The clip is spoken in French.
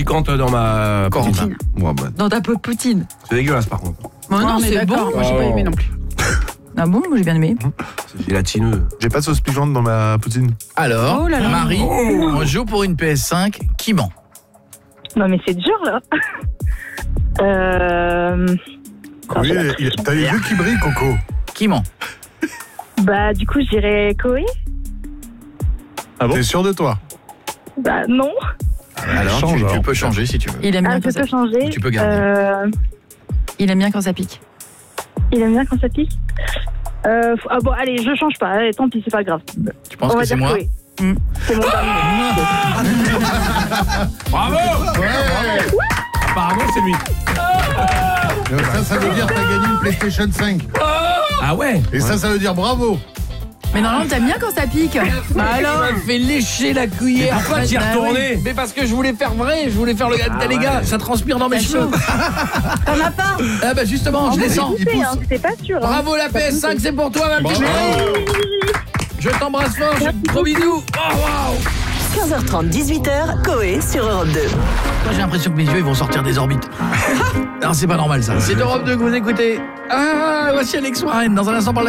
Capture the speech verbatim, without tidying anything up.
piquante dans ma Poutine. Ouais, bah, Dans ta Poutine. c'est dégueulasse par contre. Oh, non, mais c'est d'accord, bon. moi j'ai pas aimé non plus. Ah bon, moi j'ai bien aimé. C'est gélatineux. J'ai pas de sauce piquante dans ma poutine. Alors, Oh là là. Marie, on joue pour une P S cinq. Qui ment? Non, mais c'est dur, là. euh... Oui, il- il- t'as les yeux qui brillent, Coco. Qui ment? Bah, du coup, je dirais Koé. Ah bon? T'es sûr de toi? Bah, non. Alors, Change, tu, tu alors. peux changer si tu veux. Il aime bien Ah, quand je ça peux changer. Tu peux garder. Euh... Il aime bien quand ça pique. Il aime bien quand ça pique. Euh... Ah bon, allez, je change pas. Allez, tant pis, c'est pas grave. Tu penses On que va c'est dire moi? Koé. Mm. C'est mon dernier. Bravo. Apparemment c'est lui. Ça, ça veut dire que t'as gagné une PlayStation cinq. Ah ouais. Et ça, ça veut dire bravo. Mais normalement, t'aimes bien quand ça pique. Bah alors. Elle fait lécher la cuillère. Pourquoi t'y es Bah retourné? Mais parce que je voulais faire vrai, je voulais faire le gars. Ah les ouais. gars, ça transpire dans mes T'as cheveux. chaud. T'en as pas. Ah bah justement, je descends. il pousse. Hein, c'était pas sûr. Hein. Bravo la P S cinq, c'est pour toi ma petite Bravo. chérie. Je t'embrasse fort, je te gros bisous. Oh waouh. quinze heures trente, dix-huit heures, Coé sur Europe deux. Moi, j'ai l'impression que mes yeux ils vont sortir des orbites. Non, c'est pas normal ça. C'est Europe deux que vous écoutez. Ah, voici Alex Warren dans un instant par la